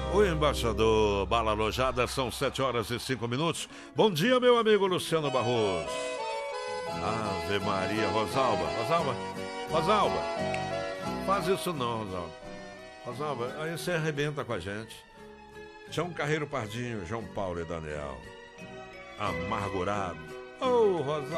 O embaixador Bala Alojada, são 7h05. Bom dia, meu amigo Luciano Barroso. Ave Maria, Rosalba. Rosalba. Faz isso não, Rosalba. Rosalba, aí você arrebenta com a gente. João Carreiro Pardinho, João Paulo e Daniel. Amargurado. Ô, Rosalba.